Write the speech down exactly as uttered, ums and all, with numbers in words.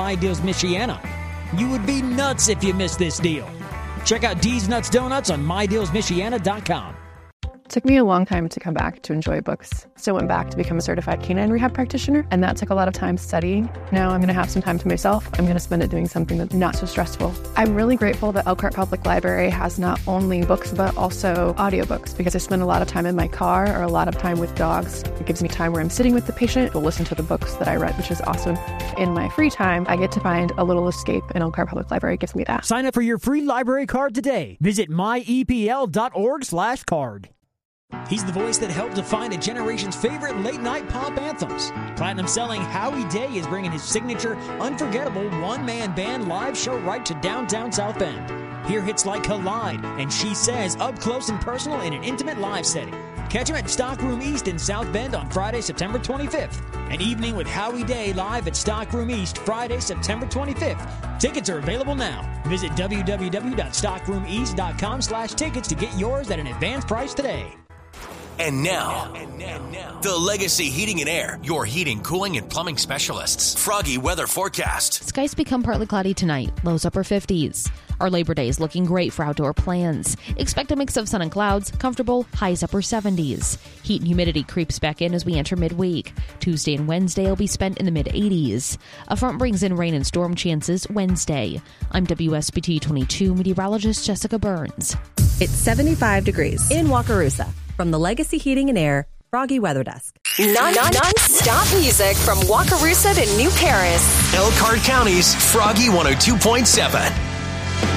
My Deals Michiana. You would be nuts if you missed this deal. Check out D's Nuts Donuts on my deals michiana dot com. It took me a long time to come back to enjoy books. So I went back to become a certified canine rehab practitioner, and that took a lot of time studying. Now I'm going to have some time to myself. I'm going to spend it doing something that's not so stressful. I'm really grateful that Elkhart Public Library has not only books, but also audiobooks, because I spend a lot of time in my car or a lot of time with dogs. It gives me time where I'm sitting with the patient to listen to the books that I read, which is awesome. In my free time, I get to find a little escape, and Elkhart Public Library gives me that. Sign up for your free library card today. Visit my e p l dot org slash card. He's the voice that helped define a generation's favorite late-night pop anthems. Platinum-selling Howie Day is bringing his signature, unforgettable one-man band live show right to downtown South Bend. Hear hits like Collide and She Says up close and personal in an intimate live setting. Catch him at Stockroom East in South Bend on Friday, September twenty-fifth. An evening with Howie Day live at Stockroom East Friday, September twenty-fifth. Tickets are available now. Visit w w w dot stockroom east dot com slash tickets to get yours at an advanced price today. And now, and now, the Legacy Heating and Air, your heating, cooling, and plumbing specialists. Froggy weather forecast. Skies become partly cloudy tonight, lows upper fifties. Our Labor Day is looking great for outdoor plans. Expect a mix of sun and clouds, comfortable, highs upper seventies. Heat and humidity creeps back in as we enter midweek. Tuesday and Wednesday will be spent in the mid-eighties. A front brings in rain and storm chances Wednesday. I'm W S B T twenty-two meteorologist Jessica Burns. It's seventy-five degrees in Wakarusa. From the Legacy Heating and Air, Froggy Weather Desk. Non- non- non-stop music from Wakarusa to New Paris. Elkhart County's Froggy one oh two point seven.